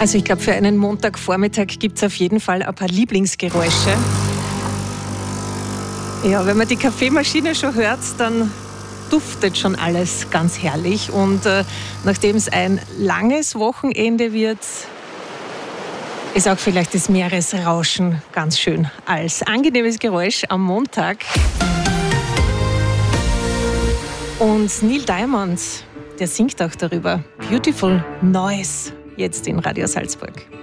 Also ich glaube, für einen Montagvormittag gibt es auf jeden Fall ein paar Lieblingsgeräusche. Ja, wenn man die Kaffeemaschine schon hört, dann duftet schon alles ganz herrlich. Und nachdem es ein langes Wochenende wird, ist auch vielleicht das Meeresrauschen ganz schön als angenehmes Geräusch am Montag. Und Neil Diamond, der singt auch darüber. Beautiful Noise, jetzt in Radio Salzburg.